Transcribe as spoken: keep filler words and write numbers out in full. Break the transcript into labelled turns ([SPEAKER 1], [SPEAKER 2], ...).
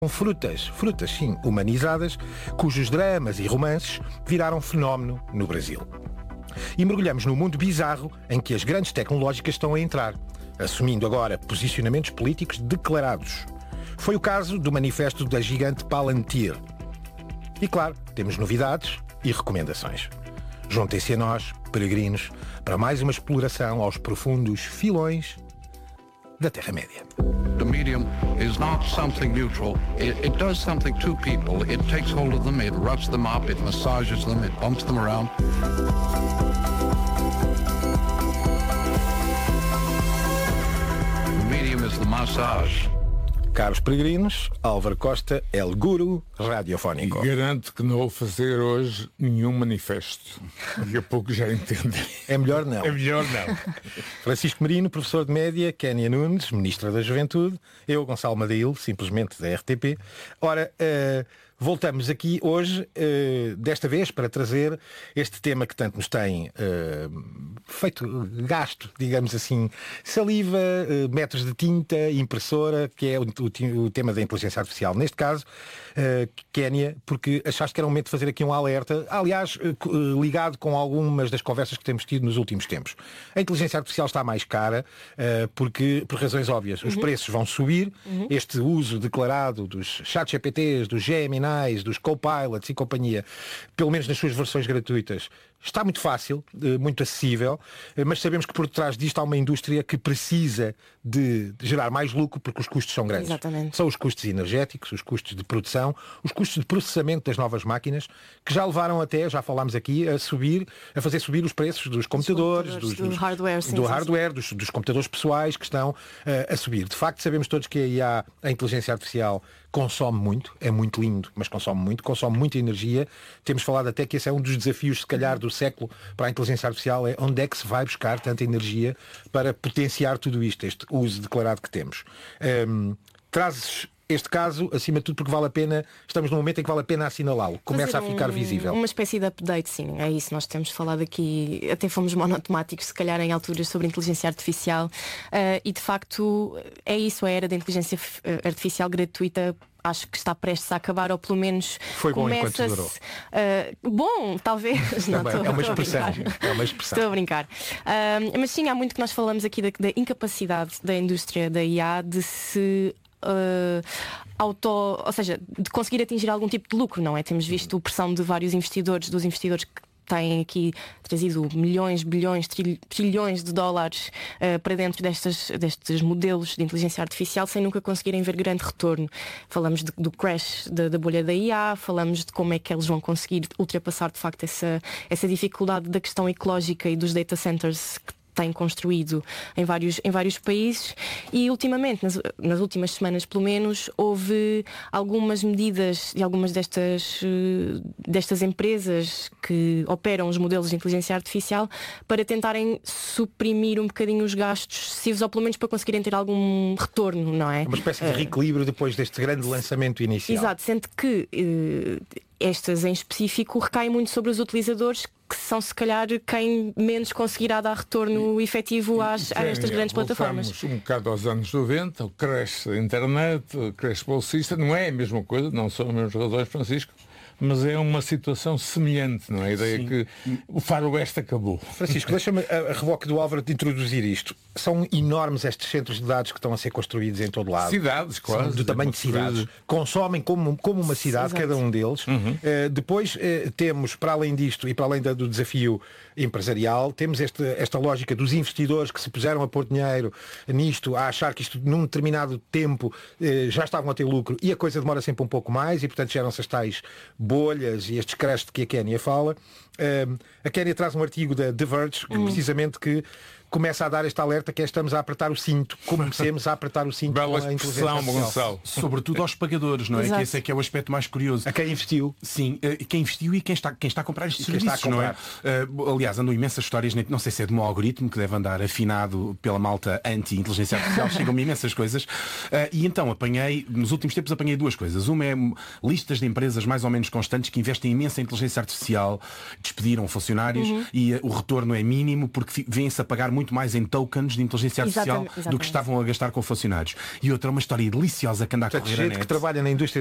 [SPEAKER 1] frutas, frutas sim, humanizadas, cujos dramas e romances viraram fenómeno no Brasil. E mergulhamos num mundo bizarro em que as grandes tecnológicas estão a entrar, assumindo agora posicionamentos políticos declarados. Foi o caso do manifesto da gigante Palantir. E claro, temos novidades e recomendações. Juntem-se a nós, peregrinos, para mais uma exploração aos profundos filões da Terra-média.
[SPEAKER 2] The medium is not something neutral. It, it does something to people. It takes hold of them, it roughs them up, it massages them, it bumps them around. The medium is the massage.
[SPEAKER 1] Caros peregrinos, Álvaro Costa, El Guru Radiofónico.
[SPEAKER 3] E garanto que não vou fazer hoje nenhum manifesto. Daqui a pouco já entendem.
[SPEAKER 1] É melhor não.
[SPEAKER 3] É melhor não.
[SPEAKER 1] Francisco Merino, professor de média, Kénia Nunes, ministra da Juventude, eu, Gonçalo Madail, simplesmente da R T P. Ora, uh, voltamos aqui hoje, uh, desta vez, para trazer este tema que tanto nos tem uh, feito gasto, digamos assim, saliva, uh, metros de tinta, impressora, que é o, o, o tema da inteligência artificial. Neste caso, uh, Kénia, porque achaste que era um momento de fazer aqui um alerta, aliás, uh, ligado com algumas das conversas que temos tido nos últimos tempos. A inteligência artificial está mais cara, uh, porque, por razões óbvias, os uhum. preços vão subir, uhum. este uso declarado dos chat G P Ts, dos Gemini, dos Copilots e companhia, pelo menos nas suas versões gratuitas, está muito fácil, muito acessível, mas sabemos que por detrás disto há uma indústria que precisa de gerar mais lucro porque os custos são grandes.
[SPEAKER 4] Exatamente.
[SPEAKER 1] São os custos energéticos, os custos de produção, os custos de processamento das novas máquinas, que já levaram até, já falámos aqui, a subir, a fazer subir os preços dos computadores,
[SPEAKER 4] computadores
[SPEAKER 1] dos,
[SPEAKER 4] do
[SPEAKER 1] dos,
[SPEAKER 4] hardware, sim,
[SPEAKER 1] do
[SPEAKER 4] sim,
[SPEAKER 1] hardware sim. Dos, dos computadores pessoais que estão uh, a subir. De facto, sabemos todos que a I A, a inteligência artificial, consome muito, é muito lindo, mas consome muito, consome muita energia. Temos falado até que esse é um dos desafios, se calhar, do século para a inteligência artificial, é onde é que se vai buscar tanta energia para potenciar tudo isto, este uso declarado que temos. Um, trazes este caso, acima de tudo, porque vale a pena, estamos num momento em que vale a pena assinalá-lo. Começa
[SPEAKER 4] um,
[SPEAKER 1] a ficar visível.
[SPEAKER 4] Uma espécie de update, sim, é isso. Nós temos falado aqui, até fomos monotemáticos, se calhar em alturas, sobre inteligência artificial. Uh, e de facto, é isso, a era da inteligência artificial gratuita. Acho que está prestes a acabar, ou pelo menos
[SPEAKER 1] foi bom enquanto durou.
[SPEAKER 4] Uh, bom, talvez. Não,
[SPEAKER 1] Também,
[SPEAKER 4] tô,
[SPEAKER 1] é uma
[SPEAKER 4] tô
[SPEAKER 1] expressão. É uma expressão.
[SPEAKER 4] Estou a brincar. Uh, mas sim, há muito que nós falamos aqui da, da incapacidade da indústria da I A de se Uh, auto, ou seja, de conseguir atingir algum tipo de lucro, não é? Temos visto a pressão de vários investidores, dos investidores que têm aqui trazido milhões, bilhões, trilhões de dólares uh, para dentro destes, destes modelos de inteligência artificial sem nunca conseguirem ver grande retorno. Falamos de, do crash da, da bolha da I A, falamos de como é que eles vão conseguir ultrapassar de facto essa, essa dificuldade da questão ecológica e dos data centers que tem construído em vários, em vários países. E ultimamente, nas, nas últimas semanas pelo menos, houve algumas medidas de algumas destas, destas empresas que operam os modelos de inteligência artificial para tentarem suprimir um bocadinho os gastos excessivos, ou pelo menos para conseguirem ter algum retorno, não é?
[SPEAKER 1] Uma espécie de reequilíbrio depois deste grande lançamento inicial.
[SPEAKER 4] Exato, sendo que eh, estas em específico recaem muito sobre os utilizadores, que são se calhar quem menos conseguirá dar retorno efetivo às, a estas grandes plataformas.
[SPEAKER 3] Um bocado aos anos noventa, o crash da internet, o crash bolsista, não é a mesma coisa, não são as mesmas razões, Francisco, mas é uma situação semelhante, não é? A ideia Sim. que o faroeste acabou.
[SPEAKER 1] Francisco, deixa-me a, a reboque do Álvaro de introduzir isto. São enormes estes centros de dados que estão a ser construídos em todo lado.
[SPEAKER 3] Cidades, quase.
[SPEAKER 1] São do tamanho de cidades. Consomem como, como uma cidade, Exato. Cada um deles. Uhum. Uh, depois uh, temos, para além disto e para além da, do desafio empresarial, temos este, esta lógica dos investidores que se puseram a pôr dinheiro nisto, a achar que isto num determinado tempo uh, já estavam a ter lucro e a coisa demora sempre um pouco mais e portanto geram-se as tais bolhas e estes crashes de que a Kénia fala. Uh, a Kénia traz um artigo da The Verge, uhum. precisamente que começa a dar este alerta que é estamos a apertar o cinto, comecemos a apertar o cinto
[SPEAKER 3] Bela
[SPEAKER 1] com a inteligência artificial.
[SPEAKER 3] Gonçalo.
[SPEAKER 5] Sobretudo aos pagadores, não é?
[SPEAKER 4] Exato.
[SPEAKER 5] Que esse é que é o aspecto mais curioso.
[SPEAKER 1] A quem investiu.
[SPEAKER 5] Sim, quem investiu e quem está, quem está a comprar estes
[SPEAKER 1] quem
[SPEAKER 5] serviços, não é? Uh, aliás, andam imensas histórias, não sei se é de um algoritmo que deve andar afinado pela malta anti-inteligência artificial, chegam-me imensas coisas. Uh, e então apanhei, nos últimos tempos apanhei duas coisas. Uma é listas de empresas mais ou menos constantes que investem imensa em inteligência artificial, despediram funcionários uhum. e uh, o retorno é mínimo porque vêm-se a pagar muito muito mais em tokens de inteligência artificial
[SPEAKER 4] Exatamente,
[SPEAKER 5] do que
[SPEAKER 4] exatamente.
[SPEAKER 5] estavam a gastar com funcionários. E outra, uma história deliciosa que anda a
[SPEAKER 1] Portanto,
[SPEAKER 5] correr a
[SPEAKER 1] gente
[SPEAKER 5] net.
[SPEAKER 1] que trabalha na indústria